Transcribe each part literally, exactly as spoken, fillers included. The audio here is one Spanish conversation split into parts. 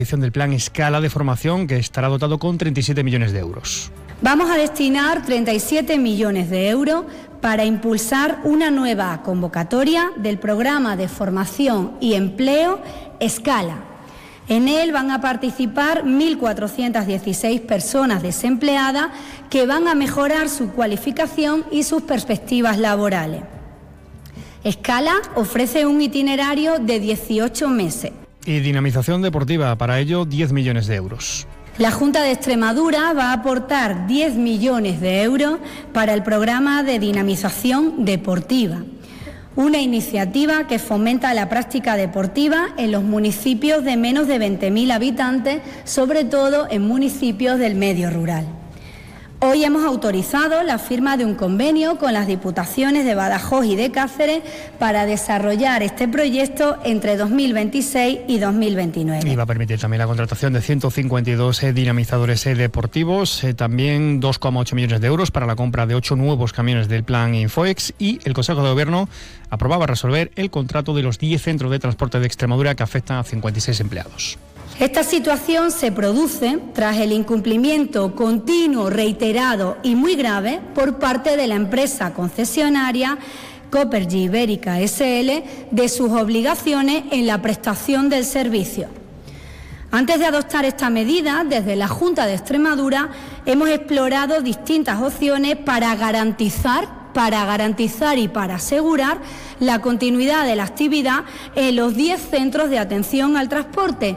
del plan Escala de formación, que estará dotado con treinta y siete millones de euros. Vamos a destinar treinta y siete millones de euros para impulsar una nueva convocatoria del programa de formación y empleo Escala. En él van a participar mil cuatrocientas dieciséis personas desempleadas que van a mejorar su cualificación y sus perspectivas laborales. Escala ofrece un itinerario de dieciocho meses. Y dinamización deportiva, para ello diez millones de euros. La Junta de Extremadura va a aportar diez millones de euros para el programa de dinamización deportiva, una iniciativa que fomenta la práctica deportiva en los municipios de menos de veinte mil habitantes, sobre todo en municipios del medio rural. Hoy hemos autorizado la firma de un convenio con las diputaciones de Badajoz y de Cáceres para desarrollar este proyecto entre dos mil veintiséis y dos mil veintinueve. Y va a permitir también la contratación de ciento cincuenta y dos eh, dinamizadores eh, deportivos, eh, también dos coma ocho millones de euros para la compra de ocho nuevos camiones del plan Infoex, y el Consejo de Gobierno aprobaba resolver el contrato de los diez centros de transporte de Extremadura que afectan a cincuenta y seis empleados. Esta situación se produce tras el incumplimiento continuo, reiterado y muy grave por parte de la empresa concesionaria Copergy Ibérica ese ele de sus obligaciones en la prestación del servicio. Antes de adoptar esta medida, desde la Junta de Extremadura hemos explorado distintas opciones para garantizar para garantizar y para asegurar la continuidad de la actividad en los diez centros de atención al transporte,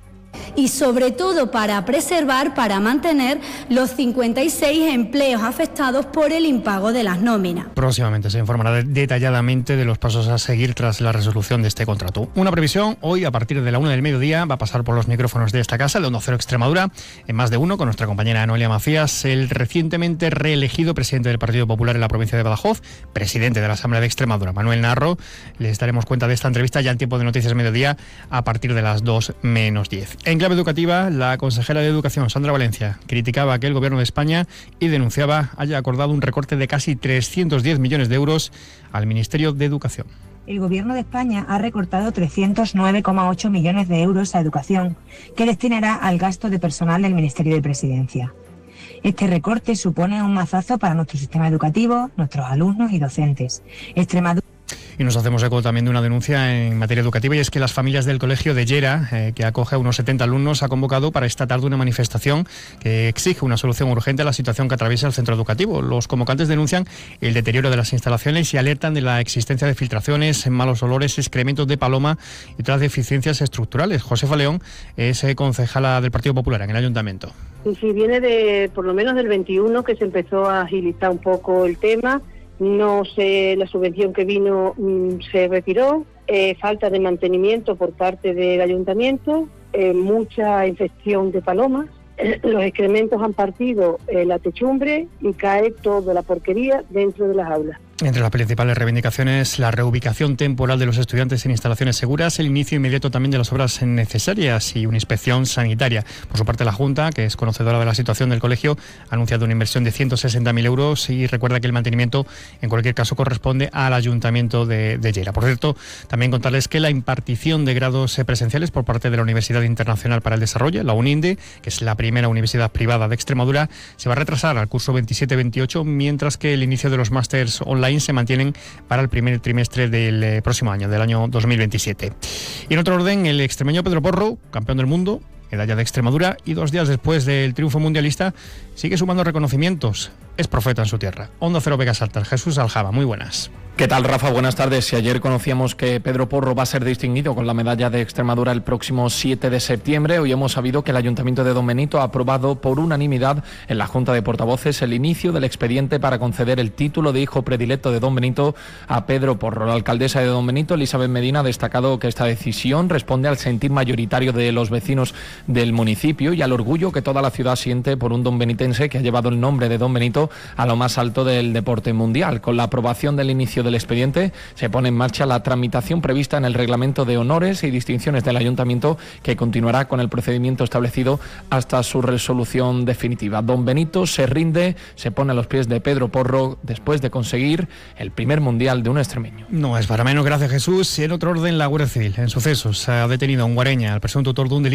y sobre todo para preservar, para mantener los cincuenta y seis empleos afectados por el impago de las nóminas. Próximamente se informará detalladamente de los pasos a seguir tras la resolución de este contrato. Una previsión: hoy a partir de la una del mediodía va a pasar por los micrófonos de esta casa, de Onda Cero Extremadura, en Más de Uno, con nuestra compañera Noelia Macías, el recientemente reelegido presidente del Partido Popular en la provincia de Badajoz, presidente de la Asamblea de Extremadura, Manuel Narro. Les daremos cuenta de esta entrevista ya en tiempo de Noticias Mediodía a partir de las dos menos diez. En clave educativa, la consejera de Educación, Sandra Valencia, criticaba que el Gobierno de España y denunciaba haya acordado un recorte de casi trescientos diez millones de euros al Ministerio de Educación. El Gobierno de España ha recortado trescientos nueve coma ocho millones de euros a educación, que destinará al gasto de personal del Ministerio de Presidencia. Este recorte supone un mazazo para nuestro sistema educativo, nuestros alumnos y docentes. Extremadura. Y nos hacemos eco también de una denuncia en materia educativa, y es que las familias del colegio de Llera, eh, que acoge a unos setenta alumnos, ha convocado para esta tarde una manifestación que exige una solución urgente a la situación que atraviesa el centro educativo. Los convocantes denuncian el deterioro de las instalaciones y alertan de la existencia de filtraciones, malos olores, excrementos de paloma y otras deficiencias estructurales. Josefa León es eh, concejala del Partido Popular en el Ayuntamiento. Sí, sí, viene de por lo menos del veintiuno, que se empezó a agilizar un poco el tema. No sé, la subvención que vino mmm, se retiró, eh, falta de mantenimiento por parte del ayuntamiento, eh, mucha infección de palomas, eh, los excrementos han partido eh, la techumbre y cae toda la porquería dentro de las aulas. Entre las principales reivindicaciones, la reubicación temporal de los estudiantes en instalaciones seguras, el inicio inmediato también de las obras necesarias y una inspección sanitaria. Por su parte, la Junta, que es conocedora de la situación del colegio, ha anunciado una inversión de ciento sesenta mil euros y recuerda que el mantenimiento, en cualquier caso, corresponde al Ayuntamiento de, de Llera. Por cierto, también contarles que la impartición de grados presenciales por parte de la Universidad Internacional para el Desarrollo, la UNINDE, que es la primera universidad privada de Extremadura, se va a retrasar al curso veintisiete veintiocho, mientras que el inicio de los másters online se mantienen para el primer trimestre del eh, próximo año, del año dos mil veintisiete. Y en otro orden, el extremeño Pedro Porro, campeón del mundo, medalla de Extremadura, y dos días después del triunfo mundialista sigue sumando reconocimientos. Es profeta en su tierra. Onda Cero Vegas Altas, Jesús Aljaba, muy buenas. ¿Qué tal, Rafa? Buenas tardes. Si ayer conocíamos que Pedro Porro va a ser distinguido con la medalla de Extremadura el próximo siete de septiembre, hoy hemos sabido que el Ayuntamiento de Don Benito ha aprobado por unanimidad en la Junta de Portavoces el inicio del expediente para conceder el título de hijo predilecto de Don Benito a Pedro Porro. La alcaldesa de Don Benito, Elizabeth Medina, ha destacado que esta decisión responde al sentir mayoritario de los vecinos del municipio y al orgullo que toda la ciudad siente por un donbenitense que ha llevado el nombre de Don Benito a lo más alto del deporte mundial. Con la aprobación del inicio del expediente se pone en marcha la tramitación prevista en el reglamento de honores y distinciones del Ayuntamiento, que continuará con el procedimiento establecido hasta su resolución definitiva. Don Benito se rinde, se pone a los pies de Pedro Porro después de conseguir el primer mundial de un extremeño. No es para menos, gracias Jesús. Y en otro orden, la Guardia Civil, en sucesos, ha detenido a un guareña, al presunto autor de un delito de homicidio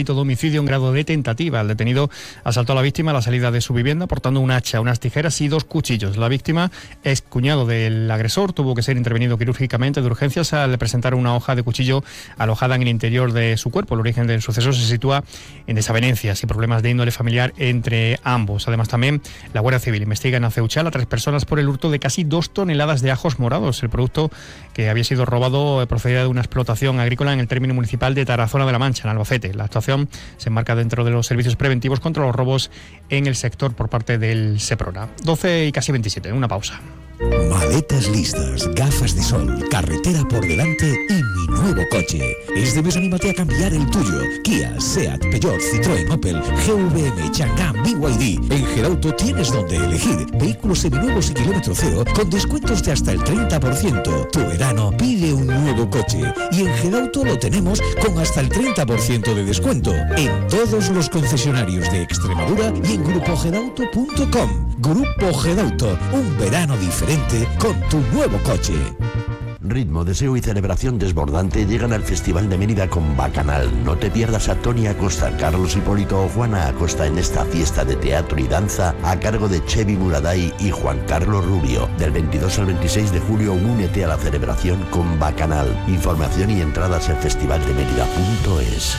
homicidio en grado de tentativa. El detenido asaltó a la víctima a la salida de su vivienda portando un hacha, unas tijeras y dos cuchillos. La víctima, ex cuñado del agresor, tuvo que ser intervenido quirúrgicamente de urgencias al presentar una hoja de cuchillo alojada en el interior de su cuerpo. El origen del suceso se sitúa en desavenencias y problemas de índole familiar entre ambos. Además, también la Guardia Civil investiga en Aceuchal a tres personas por el hurto de casi dos toneladas de ajos morados. El producto, que había sido robado, procedía de una explotación agrícola en el término municipal de Tarazona de la Mancha, en Albacete. La actuación se enmarca dentro de los servicios preventivos contra los robos en el sector por parte del Seprona. doce y casi veintisiete, una pausa. Maletas listas, gafas de sol, carretera por delante y mi nuevo coche. Este mes anímate a cambiar el tuyo. Kia, Seat, Peugeot, Citroën, Opel, G V M, Chang'an, B Y D. En Gedauto tienes donde elegir. Vehículos seminuevos y kilómetro cero con descuentos de hasta el treinta por ciento. Tu verano pide un nuevo coche. Y en Gedauto lo tenemos con hasta el treinta por ciento de descuento. En todos los concesionarios de Extremadura y en grupo gedauto punto com. Grupo Gedauto, un verano diferente con tu nuevo coche. Ritmo, deseo y celebración desbordante llegan al Festival de Mérida con Bacanal. No te pierdas a Tony Acosta, Carlos Hipólito o Juana Acosta en esta fiesta de teatro y danza a cargo de Chevy Muraday y Juan Carlos Rubio. Del veintidós al veintiséis de julio, únete a la celebración con Bacanal. Información y entradas en festival de mérida punto es.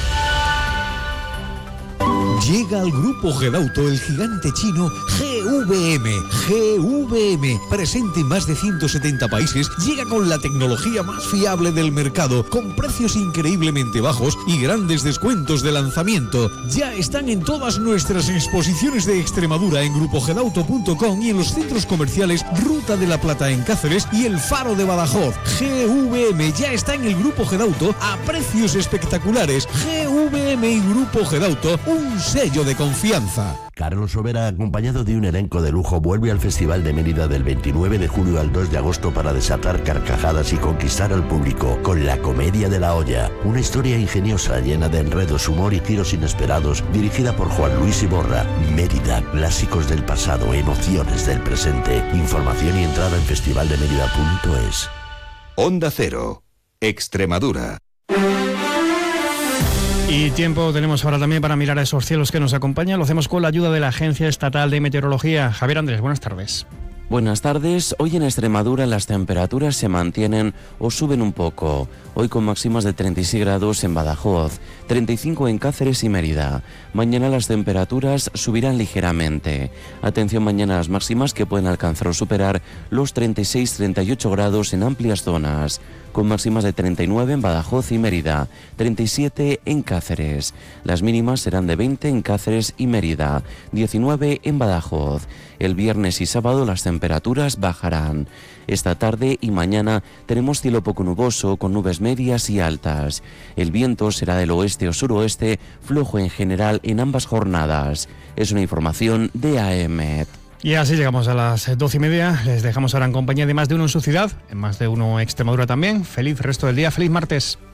Llega al Grupo Gedauto el gigante chino G V M. G V M, presente en más de ciento setenta países, llega con la tecnología más fiable del mercado, con precios increíblemente bajos y grandes descuentos de lanzamiento. Ya están en todas nuestras exposiciones de Extremadura en grupo gedauto punto com y en los centros comerciales Ruta de la Plata en Cáceres y El Faro de Badajoz. G V M ya está en el Grupo Gedauto a precios espectaculares. G V M y Grupo Gedauto, un sello de confianza. Carlos Sobera, acompañado de un elenco de lujo, vuelve al Festival de Mérida del veintinueve de julio al dos de agosto para desatar carcajadas y conquistar al público con La Comedia de la Olla, una historia ingeniosa llena de enredos, humor y giros inesperados, dirigida por Juan Luis Iborra. Mérida, clásicos del pasado, emociones del presente. Información y entrada en festival de mérida punto es. Onda Cero, Extremadura. Y tiempo tenemos ahora también para mirar a esos cielos que nos acompañan. Lo hacemos con la ayuda de la Agencia Estatal de Meteorología. Javier Andrés, buenas tardes. Buenas tardes. Hoy en Extremadura las temperaturas se mantienen o suben un poco. Hoy con máximas de treinta y seis grados en Badajoz, treinta y cinco en Cáceres y Mérida. Mañana las temperaturas subirán ligeramente. Atención mañana a las máximas que pueden alcanzar o superar los treinta y seis a treinta y ocho grados en amplias zonas, con máximas de treinta y nueve en Badajoz y Mérida, treinta y siete en Cáceres. Las mínimas serán de veinte en Cáceres y Mérida, diecinueve en Badajoz. El viernes y sábado las temperaturas bajarán. Esta tarde y mañana tenemos cielo poco nuboso con nubes medias y altas. El viento será del oeste o suroeste, flojo en general en ambas jornadas. Es una información de A E M E T. Y así llegamos a las doce y media. Les dejamos ahora en compañía de Más de Uno en su ciudad, en Más de Uno Extremadura también. Feliz resto del día, feliz martes.